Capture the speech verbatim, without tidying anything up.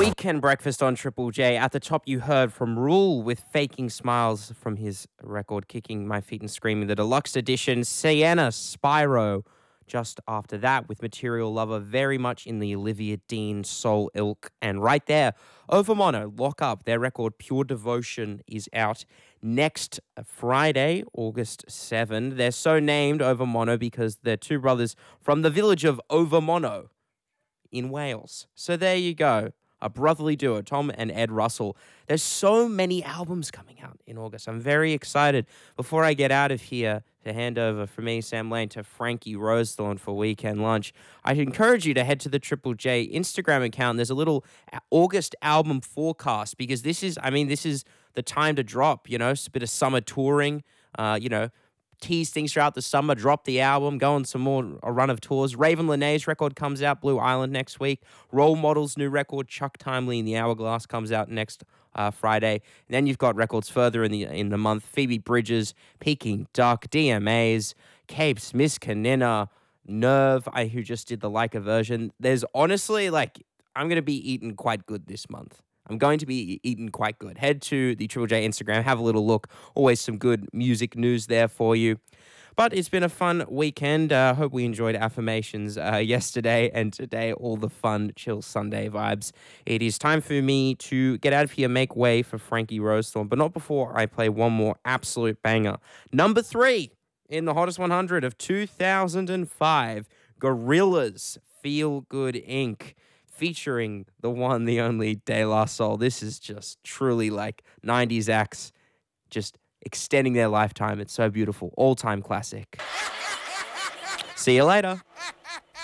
Weekend breakfast on Triple J. At the top, you heard from Rule with Faking Smiles from his record Kicking My Feet and Screaming, the deluxe edition. Sienna, Spyro. Just after that, with Material Lover, very much in the Olivia Dean soul ilk. And right there, Overmono, Lock Up. Their record Pure Devotion is out next Friday, August seventh. They're so named Overmono because they're two brothers from the village of Overmono in Wales. So there you go. A brotherly duo, Tom and Ed Russell. There's so many albums coming out in August. I'm very excited. Before I get out of here, to hand over from me, Sam Lane, to Frankie Rosethorn for Weekend Lunch, I'd encourage you to head to the Triple J Instagram account. There's a little August album forecast because this is, I mean, this is the time to drop, you know, it's a bit of summer touring, uh, you know, tease things throughout the summer, drop the album, go on some more, a run of tours. Raven Lenae's record comes out, Blue Island, next week. Role Models' new record, Chuck Timely in the Hourglass, comes out next uh, Friday. And then you've got records further in the in the month. Phoebe Bridgers, Peking Duck, D M As, Capes, Miss Kanina, Nerve, I, who just did the Leica version. There's honestly, like, I'm going to be eating quite good this month. I'm going to be eating quite good. Head to the Triple J Instagram, have a little look. Always some good music news there for you. But it's been a fun weekend. I uh, hope we enjoyed Affirmations uh, yesterday and today, all the fun, chill Sunday vibes. It is time for me to get out of here, make way for Frankie Rosethorn, but not before I play one more absolute banger. Number three in the Hottest one hundred of two thousand five, Gorillaz, Feel Good Incorporated. Featuring the one, the only De La Soul. This is just truly like nineties acts, just extending their lifetime. It's so beautiful. All-time classic. See you later.